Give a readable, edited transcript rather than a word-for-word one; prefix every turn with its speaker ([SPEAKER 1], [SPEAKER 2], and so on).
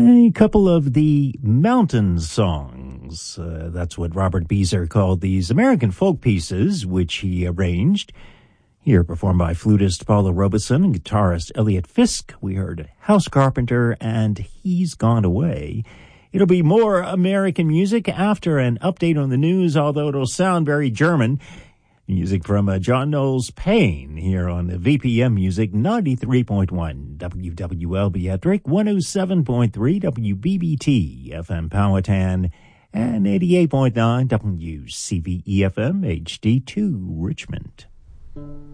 [SPEAKER 1] A couple of the mountain songs. That's what Robert Beezer called these American folk pieces, which he arranged. Here performed by flutist Paula Robeson and guitarist Elliot Fisk. We heard House Carpenter and He's Gone Away. It'll be more American music after an update on the news, although it'll sound very German. Music from John Knowles Payne here on the VPM Music 93.1 WWLB Ettrick, 107.3 WBBT FM Powhatan, and 88.9 WCVE FM HD2 Richmond.